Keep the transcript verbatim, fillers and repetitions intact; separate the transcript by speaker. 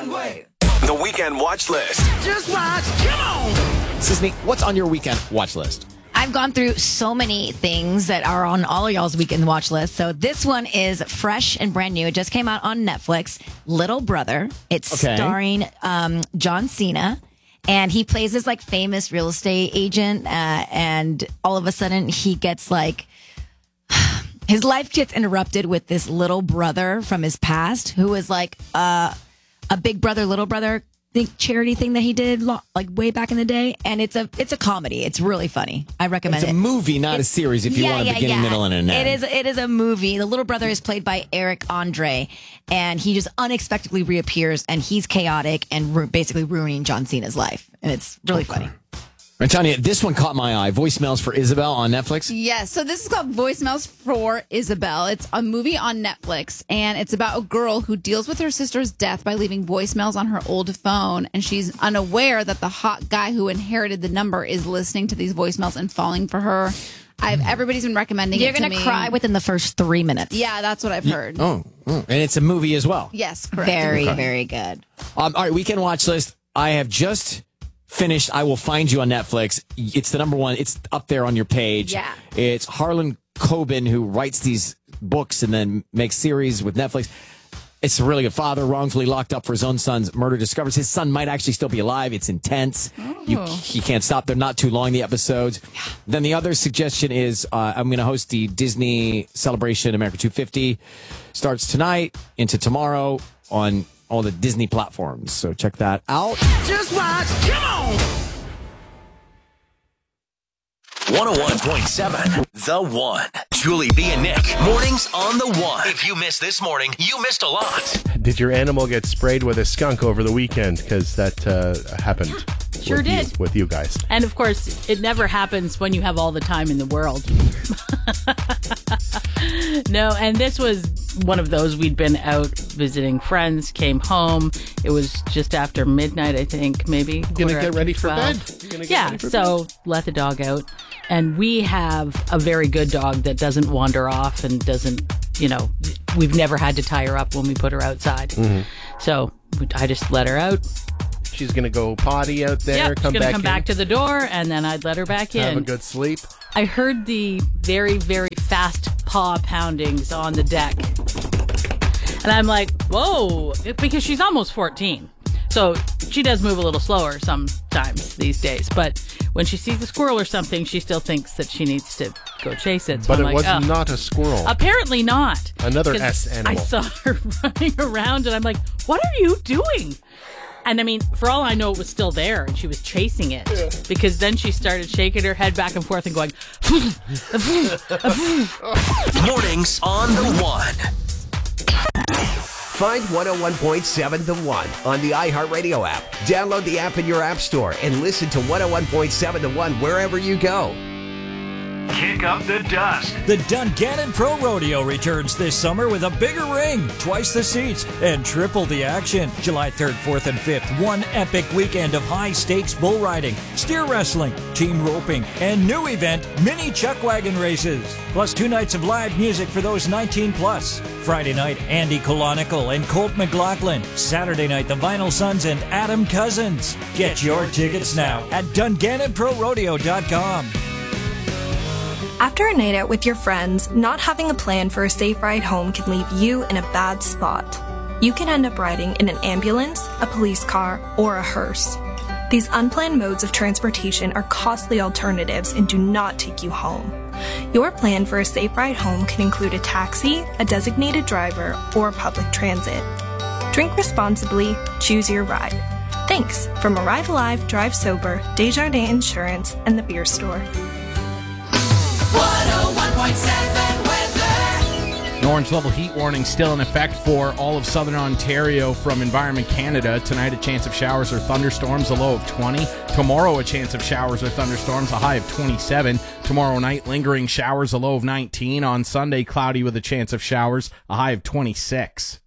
Speaker 1: one way.
Speaker 2: The Weekend Watch List.
Speaker 1: Just watch. Come on.
Speaker 3: Sisney, what's on your weekend watch list?
Speaker 4: I've gone through so many things that are on all of y'all's weekend watch list. So this one is fresh and brand new. It just came out on Netflix. Little Brother. It's
Speaker 3: Okay.
Speaker 4: starring um, John Cena. And he plays this like famous real estate agent. Uh, and all of a sudden he gets like, his life gets interrupted with this little brother from his past who was like uh, a big brother, little brother think charity thing that he did lo- like way back in the day. And it's a it's a comedy. It's really funny. I recommend
Speaker 3: It's
Speaker 4: it.
Speaker 3: a movie, not
Speaker 4: It's-
Speaker 3: a series, if you
Speaker 4: yeah,
Speaker 3: want a
Speaker 4: yeah,
Speaker 3: beginning,
Speaker 4: yeah.
Speaker 3: middle, and an end.
Speaker 4: It is it is a movie. The little brother is played by Eric Andre, and he just unexpectedly reappears, and he's chaotic and ru- basically ruining John Cena's life. And it's really funny.
Speaker 3: I'm telling you, this one caught my eye. Voicemails for Isabel on Netflix.
Speaker 5: Yes, so this is called Voicemails for Isabel. It's a movie on Netflix, and it's about a girl who deals with her sister's death by leaving voicemails on her old phone, and she's unaware that the hot guy who inherited the number is listening to these voicemails and falling for her. I've everybody's been recommending
Speaker 4: You're
Speaker 5: it to
Speaker 4: gonna
Speaker 5: me.
Speaker 4: cry within the first three minutes.
Speaker 5: Yeah, that's what I've heard.
Speaker 3: Oh, oh, and it's a movie as well.
Speaker 5: Yes, correct.
Speaker 4: Very, very good.
Speaker 3: Um, all right, weekend watch list. I have just finished I Will Find You on Netflix. It's the number one. It's up there on your page.
Speaker 5: Yeah.
Speaker 3: It's Harlan Coben who writes these books and then makes series with Netflix. It's a really good father, wrongfully locked up for his own son's murder, discovers his son might actually still be alive. It's intense. You, you can't stop. They're not too long, the episodes. Then the other suggestion is uh, I'm going to host the Disney Celebration America two fifty. Starts tonight into tomorrow on all the Disney platforms. So check that out.
Speaker 1: Just watch. Come on.
Speaker 2: one oh one point seven The One. Julie B and Nick. Mornings on The One. If you missed this morning, you missed a lot.
Speaker 6: Did your animal get sprayed with a skunk over the weekend? Because that uh, happened.
Speaker 7: Sure
Speaker 6: with you-
Speaker 7: did.
Speaker 6: with you guys.
Speaker 7: And of course, it never happens when you have all the time in the world. No, and this was one of those. We'd been out visiting friends, came home. It was just after midnight, I think, maybe.
Speaker 6: Gonna
Speaker 7: quarter
Speaker 6: get
Speaker 7: after
Speaker 6: ready for
Speaker 7: twelve.
Speaker 6: bed? You gonna get
Speaker 7: Yeah,
Speaker 6: ready for
Speaker 7: so let the dog out. And we have a very good dog that doesn't wander off and doesn't, you know, we've never had to tie her up when we put her outside.
Speaker 6: Mm-hmm.
Speaker 7: So I just let her out.
Speaker 6: She's going to go potty out there,
Speaker 7: Yeah, she's
Speaker 6: come
Speaker 7: gonna
Speaker 6: back
Speaker 7: come
Speaker 6: in,
Speaker 7: back to the door, and then I'd let her back
Speaker 6: have
Speaker 7: in.
Speaker 6: a good sleep.
Speaker 7: I heard the very, very fast paw poundings on the deck. And I'm like, whoa, because she's almost fourteen. So she does move a little slower sometimes these days. But when she sees a squirrel or something, she still thinks that she needs to go chase it. So
Speaker 6: But
Speaker 7: I'm
Speaker 6: it
Speaker 7: like,
Speaker 6: was
Speaker 7: oh.
Speaker 6: not a squirrel.
Speaker 7: Apparently not.
Speaker 6: Another
Speaker 7: 'Cause
Speaker 6: S animal.
Speaker 7: I saw her running around, and I'm like, what are you doing? And I mean, for all I know, it was still there, and she was chasing it. Yeah. Because then she started shaking her head back and forth and going,
Speaker 2: Mornings on The One.
Speaker 8: Find one oh one point seven The One on the iHeartRadio app. Download the app in your app store and listen to one oh one point seven The One wherever you go.
Speaker 9: Kick up the dust.
Speaker 10: The Dungannon Pro Rodeo returns this summer with a bigger ring, twice the seats, and triple the action. July third, fourth, and fifth. One epic weekend of high-stakes bull riding, steer wrestling, team roping, and new event, mini chuck wagon races. Plus two nights of live music for those nineteen plus. Friday night, Andy Colonical and Colt McLaughlin. Saturday night, the Vinyl Sons and Adam Cousins. Get your tickets now at Dungannon Pro Rodeo dot com.
Speaker 11: After a night out with your friends, not having a plan for a safe ride home can leave you in a bad spot. You can end up riding in an ambulance, a police car, or a hearse. These unplanned modes of transportation are costly alternatives and do not take you home. Your plan for a safe ride home can include a taxi, a designated driver, or public transit. Drink responsibly, choose your ride. Thanks from Arrive Alive, Drive Sober, Desjardins Insurance, and the Beer Store.
Speaker 1: one oh one point seven weather.
Speaker 12: An orange level heat warning still in effect for all of southern Ontario from Environment Canada. Tonight, a chance of showers or thunderstorms, a low of twenty. Tomorrow, a chance of showers or thunderstorms, a high of twenty-seven. Tomorrow night, lingering showers, a low of nineteen. On Sunday, cloudy with a chance of showers, a high of twenty-six.